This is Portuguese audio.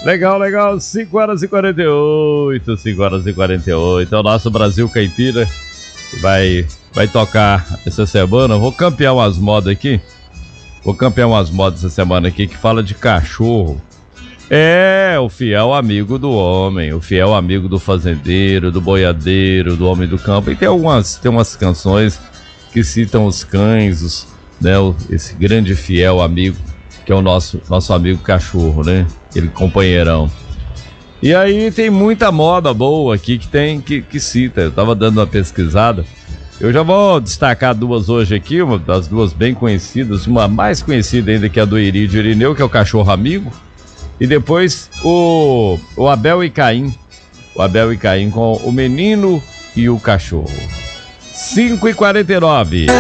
Legal, legal, 5 horas e 48, 5 horas e 48. É o nosso Brasil Caipira que vai tocar essa semana. Vou campear umas modas aqui. Essa semana aqui que fala de cachorro. É, o fiel amigo do homem, o fiel amigo do fazendeiro, do boiadeiro, do homem do campo. E tem umas canções que citam os cães, né, esse grande fiel amigo, que é o nosso amigo cachorro, né? Aquele companheirão. E aí tem muita moda boa aqui que cita. Eu tava dando uma pesquisada. Eu já vou destacar duas hoje aqui, uma das duas bem conhecidas, uma mais conhecida ainda que a do Irídio Irineu, que é o cachorro amigo. E depois o Abel e Caim. O Abel e Caim com o menino e o cachorro. 5h49.